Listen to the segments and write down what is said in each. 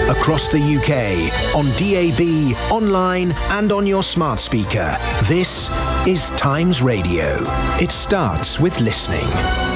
Across the UK, on DAB, online and on your smart speaker. This is Times Radio. It starts with listening.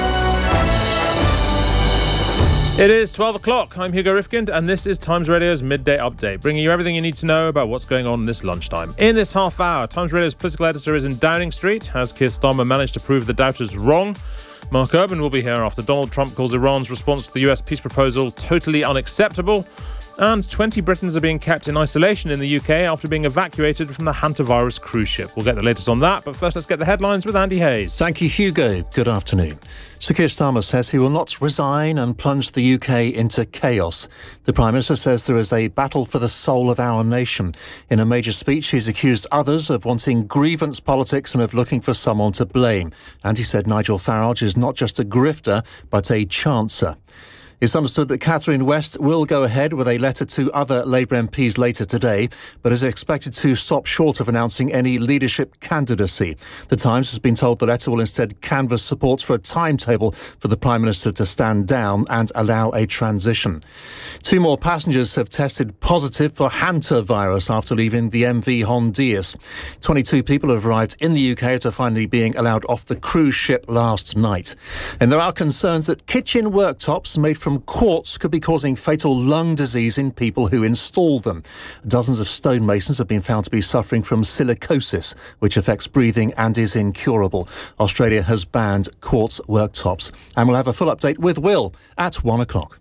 It is 12 o'clock. I'm Hugo Rifkind, and this is Times Radio's Midday Update, bringing you everything you need to know about what's going on this lunchtime. In this half hour, Times Radio's political editor is in Downing Street. Has Keir Starmer managed to prove the doubters wrong? Mark Urban will be here after Donald Trump calls Iran's response to the US peace proposal totally unacceptable. And 20 Britons are being kept in isolation in the UK after being evacuated from the hantavirus cruise ship. We'll get the latest on that, but first let's get the headlines with Andy Hayes. Thank you, Hugo. Good afternoon. Sir Keir Starmer says he will not resign and plunge the UK into chaos. The Prime Minister says there is a battle for the soul of our nation. In a major speech, he's accused others of wanting grievance politics and of looking for someone to blame. And he said Nigel Farage is not just a grifter, but a chancer. It's understood that Catherine West will go ahead with a letter to other Labour MPs later today, but is expected to stop short of announcing any leadership candidacy. The Times has been told the letter will instead canvass support for a timetable for the Prime Minister to stand down and allow a transition. 2 more passengers have tested positive for hantavirus after leaving the MV Hondias. 22 people have arrived in the UK after finally being allowed off the cruise ship last night. And there are concerns that kitchen worktops made from quartz could be causing fatal lung disease in people who install them. Dozens of stonemasons have been found to be suffering from silicosis, which affects breathing and is incurable. Australia has banned quartz worktops. And we'll have a full update with Will at 1 o'clock.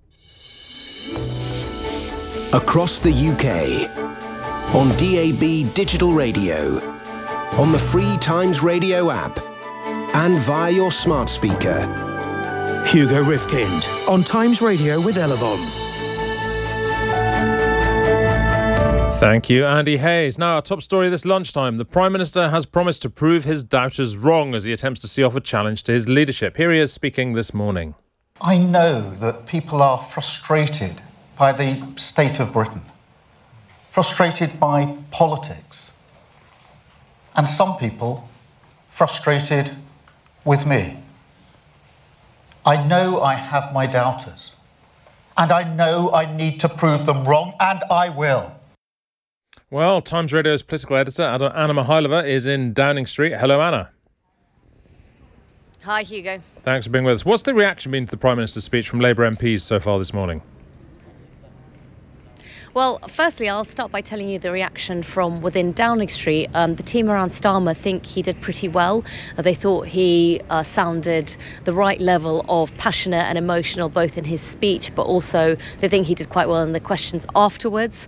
Across the UK, on DAB digital radio, on the free Times Radio app, and via your smart speaker. Hugo Rifkind on Times Radio with Elevon. Thank you, Andy Hayes. Now, our top story this lunchtime. The Prime Minister has promised to prove his doubters wrong as he attempts to see off a challenge to his leadership. Here he is speaking this morning. I know that people are frustrated by the state of Britain, frustrated by politics, and some people frustrated with me. I know I have my doubters, and I know I need to prove them wrong, and I will. Well, Times Radio's political editor, Anna Mihailova, is in Downing Street. Hello, Anna. Hi, Hugo. Thanks for being with us. What's the reaction been to the Prime Minister's speech from Labour MPs so far this morning? Well, firstly, I'll start by telling you the reaction from within Downing Street. The team around Starmer think he did pretty well. They thought he sounded the right level of passionate and emotional, both in his speech, but also they think he did quite well in the questions afterwards.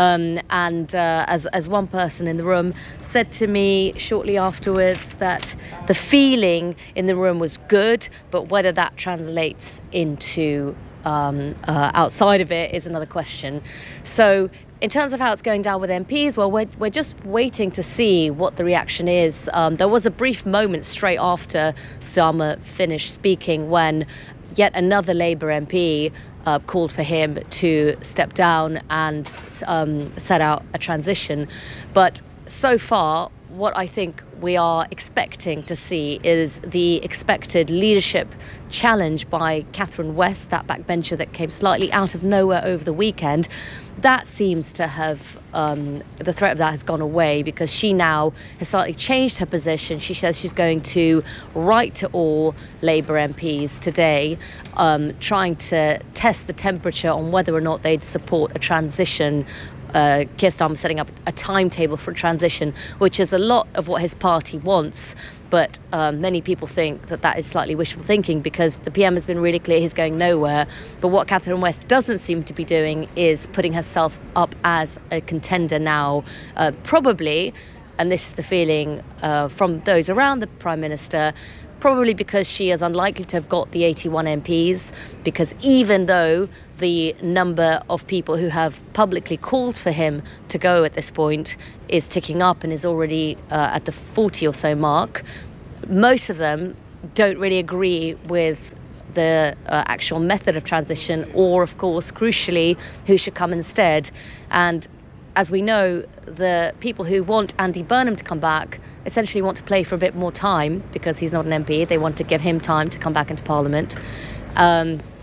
As one person in the room said to me shortly afterwards, that the feeling in the room was good, but whether that translates into outside of it is another question. So in terms of how it's going down with MPs, well, we're just waiting to see what the reaction is. There was a brief moment straight after Starmer finished speaking when yet another Labour MP called for him to step down and set out a transition. But so far, what I think we are expecting to see is the expected leadership challenge by Catherine West, that backbencher that came slightly out of nowhere over the weekend. That seems to have, the threat of that has gone away because she now has slightly changed her position. She says she's going to write to all Labour MPs today, trying to test the temperature on whether or not they'd support a transition. Keir Starmer setting up a timetable for a transition, which is a lot of what his party wants. But many people think that that is slightly wishful thinking because the PM has been really clear he's going nowhere. But what Catherine West doesn't seem to be doing is putting herself up as a contender now, probably, and this is the feeling from those around the Prime Minister, probably because she is unlikely to have got the 81 MPs, because even though the number of people who have publicly called for him to go at this point is ticking up and is already at the 40 or so mark, most of them don't really agree with the actual method of transition or, of course, crucially, who should come instead. And as we know, the people who want Andy Burnham to come back essentially want to play for a bit more time because he's not an MP. They want to give him time to come back into Parliament.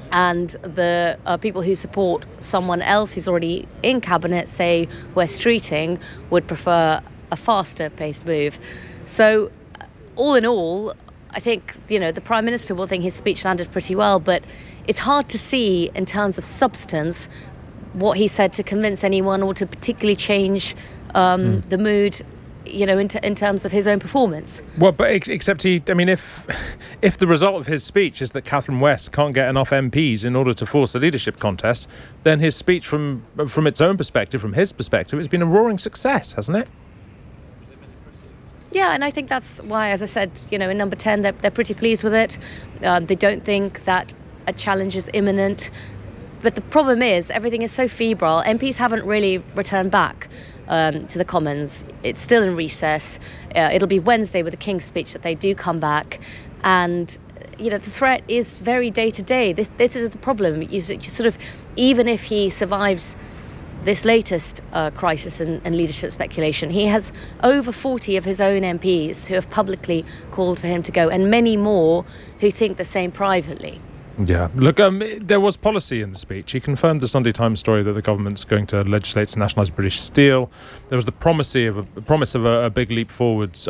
And the people who support someone else who's already in cabinet, say Wes Streeting, would prefer a faster paced move. So all in all, I think, the Prime Minister will think his speech landed pretty well, but it's hard to see in terms of substance what he said to convince anyone or to particularly change the mood, in terms of his own performance. Well, but except if the result of his speech is that Catherine West can't get enough MPs in order to force a leadership contest, then his speech from its own perspective, from his perspective, it's been a roaring success, hasn't it? Yeah, and I think that's why, as I said, in number 10, they're pretty pleased with it. They don't think that a challenge is imminent. But the problem is, everything is so febrile. MPs haven't really returned back to the Commons. It's still in recess. It'll be Wednesday with the King's speech that they do come back. And, the threat is very day-to-day. This is the problem. You sort of, even if he survives this latest crisis and leadership speculation, he has over 40 of his own MPs who have publicly called for him to go, and many more who think the same privately. Yeah, look, there was policy in the speech. He confirmed the Sunday Times story that the government's going to legislate to nationalise British Steel. There was the promise of a big leap forwards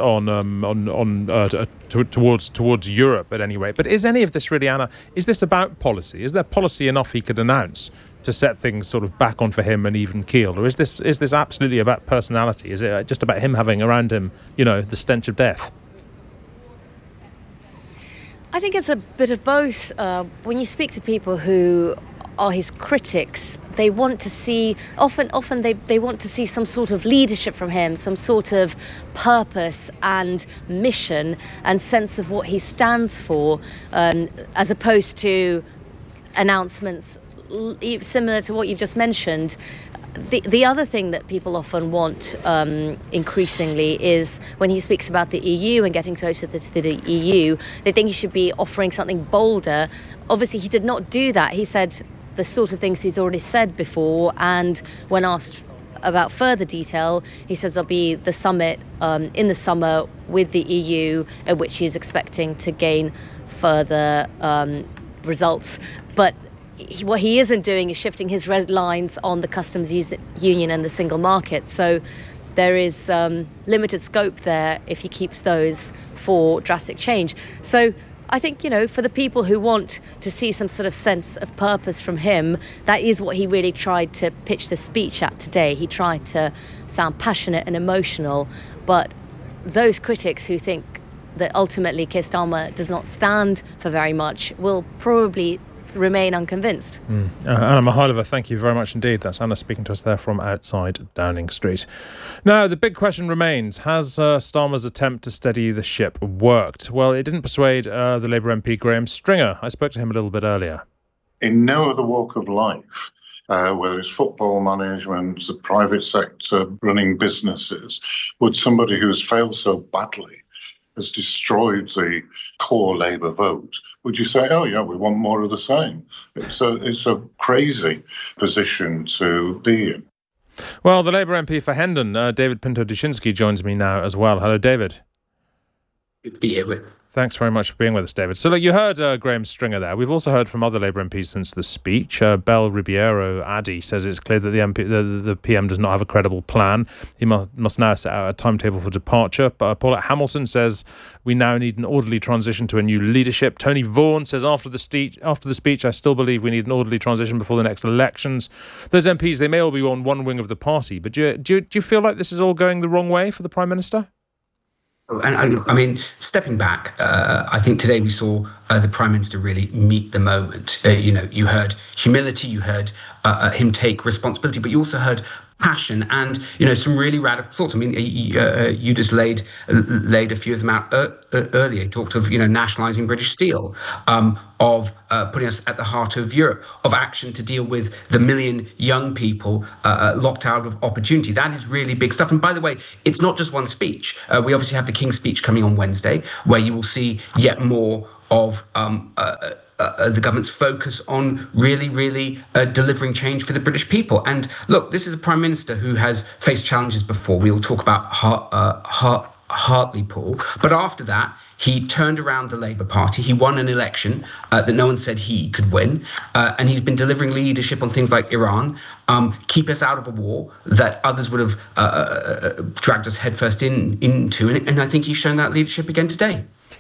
towards Europe at any rate. But is any of this really, Anna? Is this about policy? Is there policy enough he could announce to set things sort of back on for him and even keeled, or is this absolutely about personality? Is it just about him having around him, the stench of death? I think it's a bit of both. When you speak to people who are his critics, they want to see, often they want to see some sort of leadership from him, some sort of purpose and mission and sense of what he stands for, as opposed to announcements similar to what you've just mentioned. The other thing that people often want increasingly is when he speaks about the EU and getting closer to the EU, they think he should be offering something bolder. Obviously, he did not do that. He said the sort of things he's already said before, and when asked about further detail, he says there'll be the summit in the summer with the EU, at which he's expecting to gain further results. But what he isn't doing is shifting his red lines on the customs union and the single market. So there is limited scope there if he keeps those for drastic change. So I think, for the people who want to see some sort of sense of purpose from him, that is what he really tried to pitch the speech at today. He tried to sound passionate and emotional, but those critics who think that ultimately Keir Starmer does not stand for very much will probably remain unconvinced. Anna Mihailova, thank you very much indeed. That's Anna speaking to us there from outside Downing Street. Now, the big question remains, has Starmer's attempt to steady the ship worked? Well, it didn't persuade the Labour MP Graham Stringer. I spoke to him a little bit earlier. In no other walk of life, whether it's football management, the private sector, running businesses, would somebody who has failed so badly, has destroyed the core Labour vote, would you say, oh, yeah, we want more of the same? It's a crazy position to be in. Well, the Labour MP for Hendon, David Pinto-Dushinsky, joins me now as well. Hello, David. Good to be here with. Thanks very much for being with us, David. So, look, you heard Graham Stringer there. We've also heard from other Labour MPs since the speech. Bell Ribeiro Addy says it's clear that the PM does not have a credible plan. He must now set out a timetable for departure. But Paulette Hamilton says we now need an orderly transition to a new leadership. Tony Vaughan says after the speech, I still believe we need an orderly transition before the next elections. Those MPs, they may all be on one wing of the party, but do you feel like this is all going the wrong way for the Prime Minister? And I mean, stepping back, I think today we saw the Prime Minister really meet the moment. You heard humility, you heard him take responsibility, but you also heard passion and, some really radical thoughts. I mean, you just laid a few of them out earlier. You talked of, nationalising British Steel, of putting us at the heart of Europe, of action to deal with the million young people locked out of opportunity. That is really big stuff. And by the way, it's not just one speech. We obviously have the King's speech coming on Wednesday, where you will see yet more of the government's focus on really delivering change for the British people. And look, this is a Prime Minister who has faced challenges before. We'll talk about Hartlepool. But after that, he turned around the Labour Party. He won an election that no one said he could win. And he's been delivering leadership on things like Iran, keep us out of a war that others would have dragged us headfirst into. And I think he's shown that leadership again today.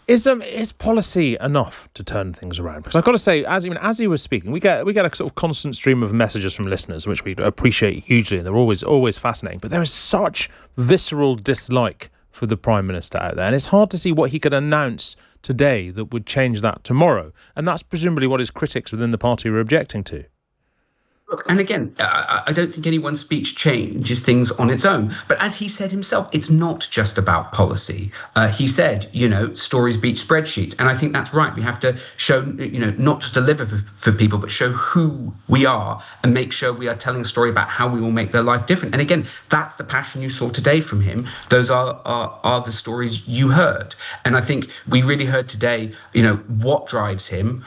Is policy enough to turn things around? Because I've got to say, as he was speaking, we get a sort of constant stream of messages from listeners, which we appreciate hugely, and they're always fascinating. But there is such visceral dislike for the Prime Minister out there, and it's hard to see what he could announce today that would change that tomorrow. And that's presumably what his critics within the party were objecting to. Look, and again, I don't think any one speech changes things on its own. But as he said himself, it's not just about policy. He said, stories beat spreadsheets. And I think that's right. We have to show, not just deliver for people, but show who we are and make sure we are telling a story about how we will make their life different. And again, that's the passion you saw today from him. Those are the stories you heard. And I think we really heard today, what drives him,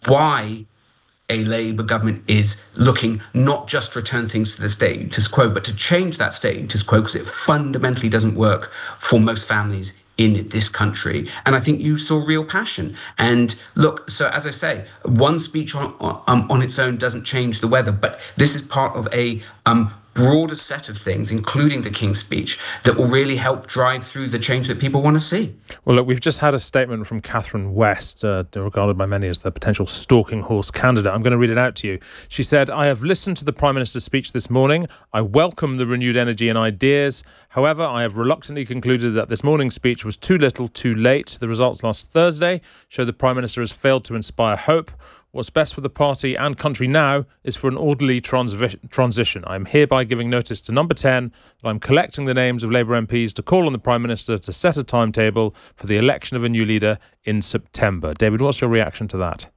why a Labour government is looking not just to return things to the status quo, but to change that status quo, because it fundamentally doesn't work for most families in this country. And I think you saw real passion. And look, so as I say, one speech on its own doesn't change the weather, but this is part of a broader set of things, including the King's speech, that will really help drive through the change that people want to see. Well, look, we've just had a statement from Catherine West, regarded by many as the potential stalking horse candidate. I'm going to read it out to you. She said, "I have listened to the Prime Minister's speech this morning. I welcome the renewed energy and ideas. However, I have reluctantly concluded that this morning's speech was too little, too late. The results last Thursday show the Prime Minister has failed to inspire hope. What's best for the party and country now is for an orderly transition. I am hereby giving notice to Number 10 that I'm collecting the names of Labour MPs to call on the Prime Minister to set a timetable for the election of a new leader in September." David, what's your reaction to that?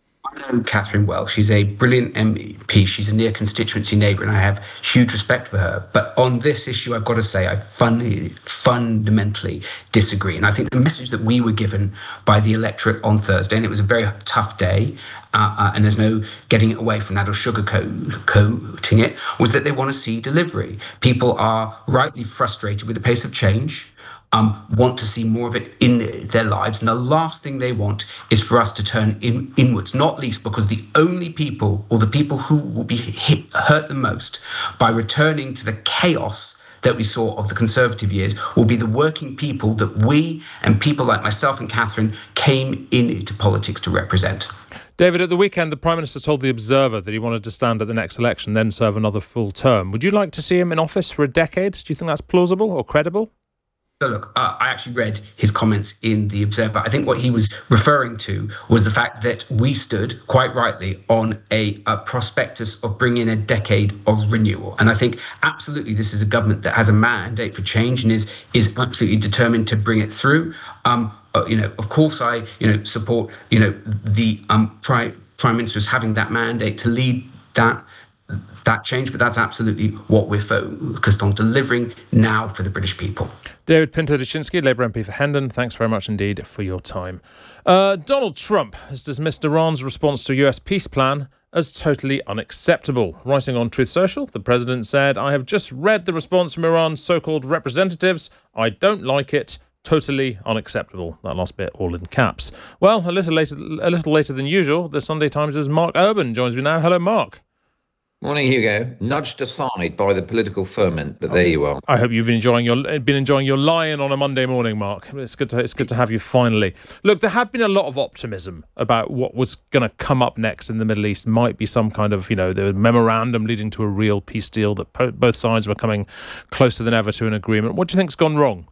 I know Catherine well. She's a brilliant MP. She's a near constituency neighbour, and I have huge respect for her. But on this issue, I've got to say, I fundamentally disagree. And I think the message that we were given by the electorate on Thursday, and it was a very tough day, and there's no getting it away from that or sugarcoating it, was that they want to see delivery. People are rightly frustrated with the pace of change, want to see more of it in their lives. And the last thing they want is for us to turn inwards, not least because the only people, or the people who will be hurt the most by returning to the chaos that we saw of the Conservative years, will be the working people that we and people like myself and Catherine came into politics to represent. David, at the weekend, the Prime Minister told The Observer that he wanted to stand at the next election, then serve another full term. Would you like to see him in office for a decade? Do you think that's plausible or credible? So look, I actually read his comments in The Observer. I think what he was referring to was the fact that we stood, quite rightly, on a prospectus of bringing a decade of renewal. And I think absolutely this is a government that has a mandate for change and is absolutely determined to bring it through. Of course, I support the Prime Minister's having that mandate to lead that change, but that's absolutely what we're focused on, delivering now for the British people. David Pinto-Dushinsky, Labour MP for Hendon, thanks very much indeed for your time. Donald Trump has dismissed Iran's response to a US peace plan as totally unacceptable. Writing on Truth Social, the president said, "I have just read the response from Iran's so-called representatives. I don't like it. Totally unacceptable." That last bit all in caps. Well, a little later than usual, the Sunday Times' Mark Urban joins me now. Hello, Mark. Morning, Hugo. Nudged aside by the political ferment, but there you are. I hope you've been enjoying your lie-in on a Monday morning, Mark. It's good to have you finally. Look, there had been a lot of optimism about what was going to come up next in the Middle East. Might be some kind of, the memorandum leading to a real peace deal, that both sides were coming closer than ever to an agreement. What do you think's gone wrong?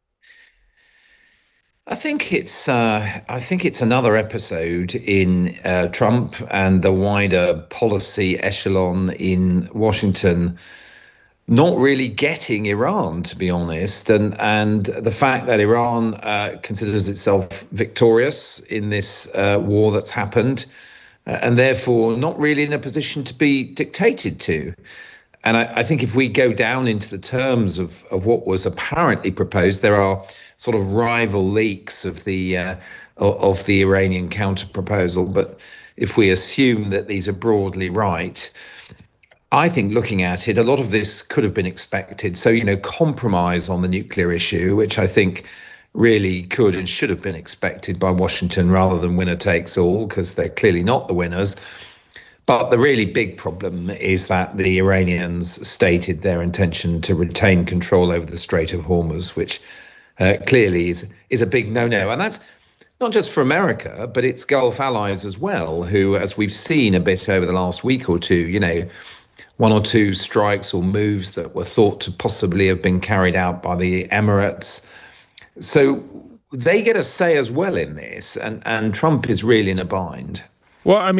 I think it's another episode in Trump and the wider policy echelon in Washington not really getting Iran, to be honest, and the fact that Iran considers itself victorious in this war that's happened, and therefore not really in a position to be dictated to. And I think if we go down into the terms of what was apparently proposed, there are sort of rival leaks of the Iranian counter proposal. But if we assume that these are broadly right, I think looking at it, a lot of this could have been expected. So, compromise on the nuclear issue, which I think really could and should have been expected by Washington rather than winner takes all, because they're clearly not the winners. But the really big problem is that the Iranians stated their intention to retain control over the Strait of Hormuz, which clearly is a big no-no. And that's not just for America, but it's Gulf allies as well, who, as we've seen a bit over the last week or two, one or two strikes or moves that were thought to possibly have been carried out by the Emirates. So they get a say as well in this, and Trump is really in a bind. Well, on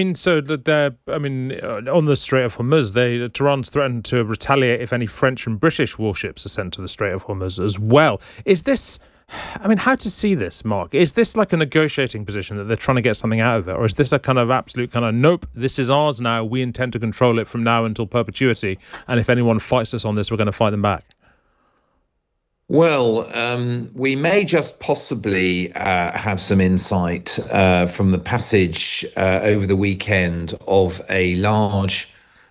the Strait of Hormuz, Tehran's threatened to retaliate if any French and British warships are sent to the Strait of Hormuz as well. Is this, how to see this, Mark? Is this like a negotiating position that they're trying to get something out of it? Or is this a kind of absolute nope, this is ours now, we intend to control it from now until perpetuity, and if anyone fights us on this, we're going to fight them back? Well, we may just possibly have some insight from the passage over the weekend of a large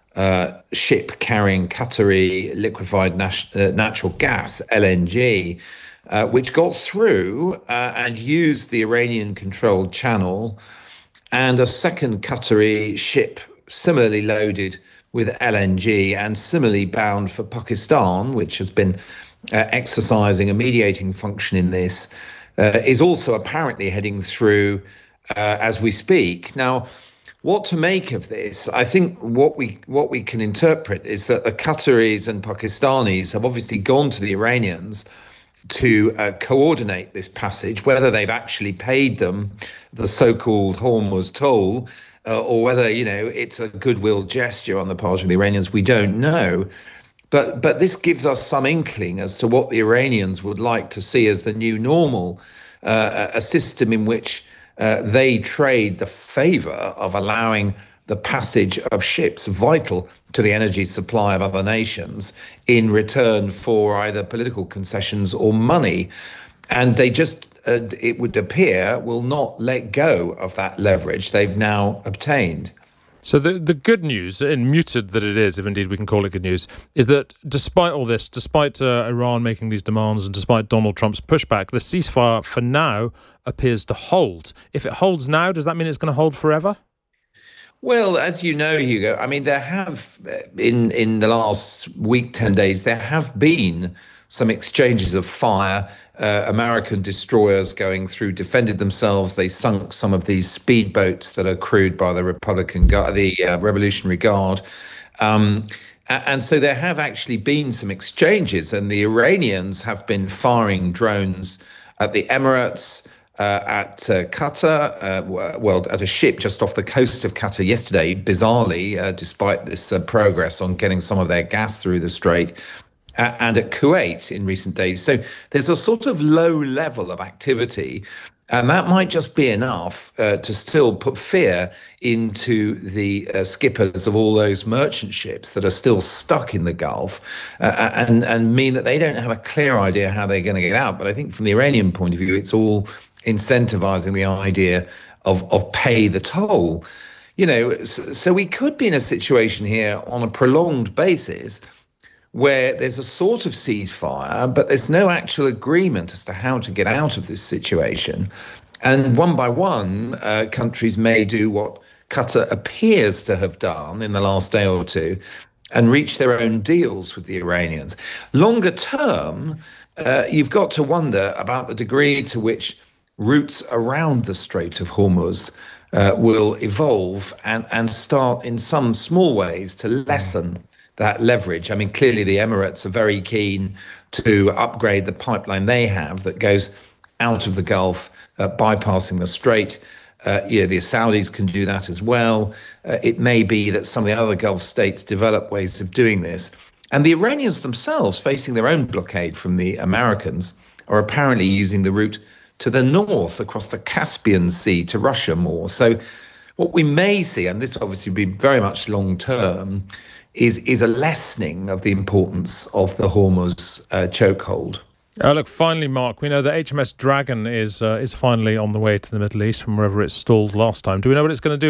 ship carrying Qatari liquefied natural gas, LNG, which got through and used the Iranian-controlled channel, and a second Qatari ship similarly loaded with LNG and similarly bound for Pakistan, which has been exercising a mediating function in this, is also apparently heading through as we speak. Now, what to make of this? I think what we can interpret is that the Qataris and Pakistanis have obviously gone to the Iranians to coordinate this passage, whether they've actually paid them the so-called Hormuz toll, or whether, it's a goodwill gesture on the part of the Iranians, we don't know. But this gives us some inkling as to what the Iranians would like to see as the new normal, a system in which they trade the favor of allowing the passage of ships vital to the energy supply of other nations in return for either political concessions or money. And they just, it would appear, will not let go of that leverage they've now obtained. So the good news, and muted that it is, if indeed we can call it good news, is that despite all this, despite Iran making these demands and despite Donald Trump's pushback, the ceasefire for now appears to hold. If it holds now, does that mean it's going to hold forever? Well, as you know, Hugo, there have, in the last week, 10 days, there have been some exchanges of fire. American destroyers going through defended themselves. They sunk some of these speedboats that are crewed by the Revolutionary Guard. And so there have actually been some exchanges, and the Iranians have been firing drones at the Emirates, at Qatar, at a ship just off the coast of Qatar yesterday, bizarrely, despite this progress on getting some of their gas through the strait, and at Kuwait in recent days. So there's a sort of low level of activity, and that might just be enough to still put fear into the skippers of all those merchant ships that are still stuck in the Gulf, and mean that they don't have a clear idea how they're going to get out. But I think from the Iranian point of view, it's all incentivizing the idea of pay the toll. So we could be in a situation here on a prolonged basis where there's a sort of ceasefire, but there's no actual agreement as to how to get out of this situation. And one by one, countries may do what Qatar appears to have done in the last day or two and reach their own deals with the Iranians. Longer term, you've got to wonder about the degree to which routes around the Strait of Hormuz will evolve and start in some small ways to lessen that leverage. Clearly the Emirates are very keen to upgrade the pipeline they have that goes out of the Gulf, bypassing the strait. The Saudis can do that as well. It may be that some of the other Gulf states develop ways of doing this. And the Iranians themselves, facing their own blockade from the Americans, are apparently using the route to the north across the Caspian Sea to Russia more. So what we may see, and this obviously will be very much long term, is a lessening of the importance of the Hormuz chokehold. Look, finally, Mark, we know that HMS Dragon is finally on the way to the Middle East from wherever it stalled last time. Do we know what it's going to do